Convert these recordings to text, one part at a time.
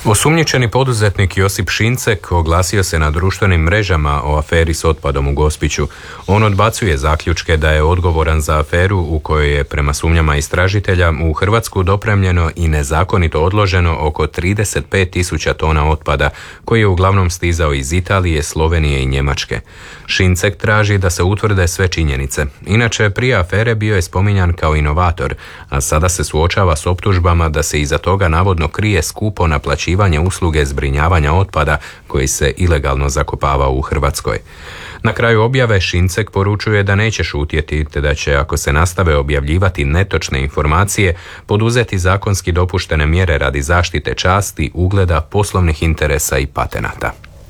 Osumnjičeni poduzetnik Josip Šincek oglasio se na društvenim mrežama o aferi s otpadom u Gospiću. On odbacuje zaključke da je odgovoran za aferu u kojoj je prema sumnjama istražitelja u Hrvatsku dopremljeno i nezakonito odloženo oko 35.000 tona otpada koji je uglavnom stizao iz Italije, Slovenije i Njemačke. Šincek traži da se utvrde sve činjenice. Inače, prije afere bio je spominjan kao inovator, a sada se suočava s optužbama da se iza toga navodno krije skupo naplaćivanje usluge zbrinjavanja otpada koji se ilegalno zakopava u Hrvatskoj. Na kraju objave Šincek poručuje da neće šutjeti, te da će, ako se nastave objavljivati netočne informacije, poduzeti zakonski dopuštene mjere radi zaštite časti, ugleda, poslovnih interesa i patenata.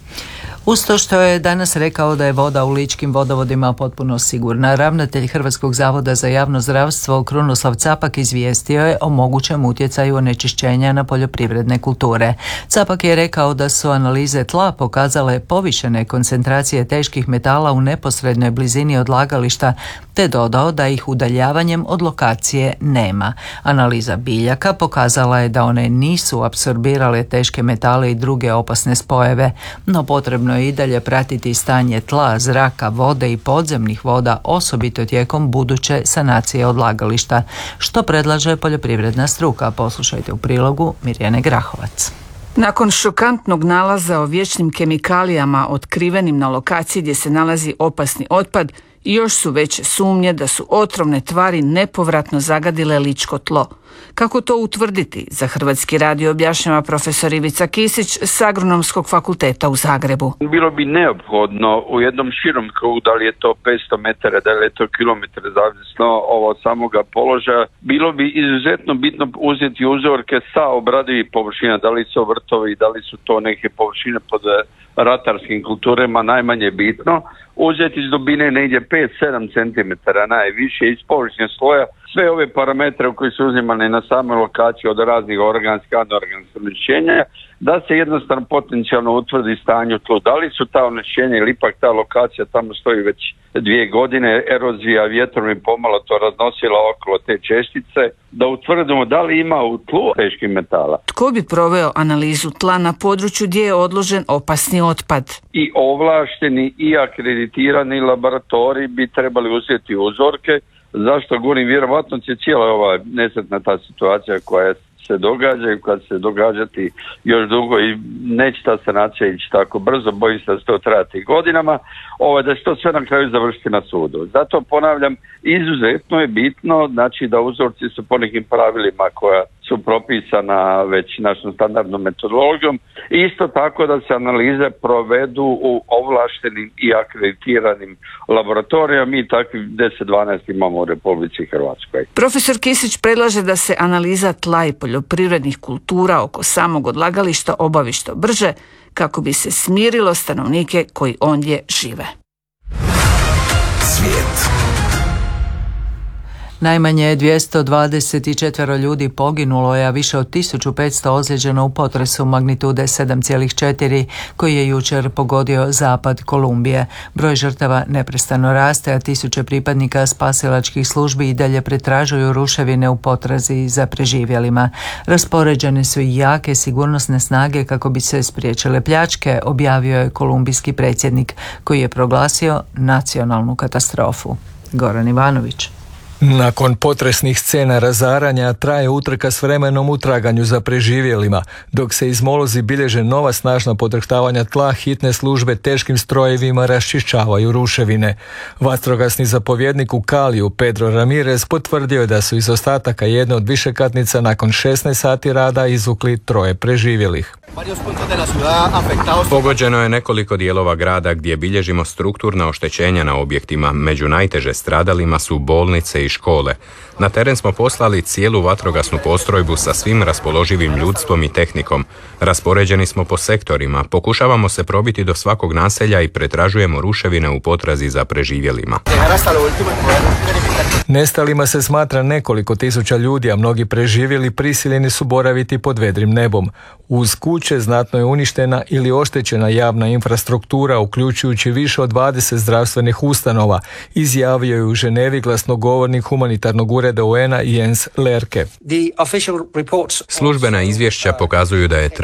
Uz to što je danas rekao da je voda u ličkim vodovodima potpuno sigurna, ravnatelj Hrvatskog zavoda za javno zdravstvo Krunoslav Capak izvijestio je o mogućem utjecaju onečišćenja na poljoprivredne kulture. Capak je rekao da su analize tla pokazale povišene koncentracije teških metala u neposrednoj blizini odlagališta, te dodao da ih udaljavanjem od lokacije nema. Analiza biljaka pokazala je da one nisu apsorbirale teške metale i druge opasne spojeve, no potrebno je i dalje pratiti stanje tla, zraka, vode i podzemnih voda, osobito tijekom buduće sanacije odlagališta, što predlaže poljoprivredna struka. Poslušajte u prilogu Mirjane Grahovac. Nakon šokantnog nalaza o vječnim kemikalijama otkrivenim na lokaciji gdje se nalazi opasni otpad, još su veće sumnje da su otrovne tvari nepovratno zagadile ličko tlo. Kako to utvrditi? Za Hrvatski radio objašnjava profesor Ivica Kisić s Agronomskog fakulteta u Zagrebu. Bilo bi neophodno u jednom širom krugu, da li je to 500 metara, da li je to kilometra, zavisno od samoga položaja, bilo bi izuzetno bitno uzeti uzorke sa obradivih površina, da li su vrtovi, da li su to neke površine pod ratarskim kulturama, najmanje bitno. Uzeti iz dubine negdje 5-7 cm najviše iz površine sloja, sve ove parametre koji su uzimane na samoj lokaciji od raznih organskih, anorganskih onečišćenja, da se jednostavno potencijalno utvrdi stanje u tlu. Da li su ta onečišćenja ili ipak ta lokacija tamo stoji već 2 godine, erozija vjetrom je pomalo to raznosila okolo te čestice, da utvrdimo da li ima u tlu teških metala. Tko bi proveo analizu tla na području gdje je odložen opasni otpad? I ovlašteni i akreditirani laboratoriji bi trebali uzeti uzorke. Zašto govorim? Vjerovatno će cijela ova nesretna ta situacija koja se događa i koja će se događati još dugo i neće ta sanacija ići tako brzo, bojim se da će to trajati godinama, da će to sve na kraju završiti na sudu. Zato ponavljam, izuzetno je bitno znači da uzorci su po nekim pravilima koja su propisana već našom standardnom metodologijom i isto tako da se analize provedu u ovlaštenim i akreditiranim laboratorijama. Mi takvih 10-12 imamo u Republici Hrvatskoj. Profesor Kisić predlaže da se analiza tla i poljoprivrednih kultura oko samog odlagališta obavi što brže kako bi se smirilo stanovnike koji ondje žive. Svijet. Najmanje 224 ljudi poginulo je, a više od 1500 ozlijeđeno u potresu magnitude 7,4 koji je jučer pogodio zapad Kolumbije. Broj žrtava neprestano raste, a tisuće pripadnika spasilačkih službi i dalje pretražuju ruševine u potrazi za preživjelima. Raspoređene su i jake sigurnosne snage kako bi se spriječile pljačke, objavio je kolumbijski predsjednik koji je proglasio nacionalnu katastrofu. Goran Ivanović. Nakon potresnih scena razaranja traje utrka s vremenom u traganju za preživjelima. Dok se iz Molozi bilježe nova snažna podrhtavanja tla, hitne službe teškim strojevima raščišćavaju ruševine. Vatrogasni zapovjednik u Kaliju Pedro Ramirez potvrdio je da su iz ostataka jedne od višekatnica nakon 16 sati rada izvukli 3 preživjelih. Pogođeno je nekoliko dijelova grada gdje bilježimo strukturna oštećenja na objektima. Među najteže stradalima su bolnice i škole. Na teren smo poslali cijelu vatrogasnu postrojbu sa svim raspoloživim ljudstvom i tehnikom. Raspoređeni smo po sektorima, pokušavamo se probiti do svakog naselja i pretražujemo ruševine u potrazi za preživjelima. Nestalima se smatra nekoliko tisuća ljudi, a mnogi preživjeli prisiljeni su boraviti pod vedrim nebom. Uz kuće znatno je uništena ili oštećena javna infrastruktura, uključujući više od 20 zdravstvenih ustanova, izjavio je u Ženevi glasnogovornik humanitarnog ureda UN-a Jens Lerke. Službena izvješća pokazuju da je